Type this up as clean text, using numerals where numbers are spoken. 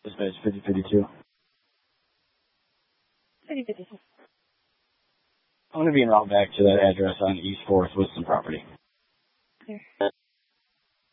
Dispatch 5052. 5052. I'm going to be en route back to that address on East 4th with some property. Clear.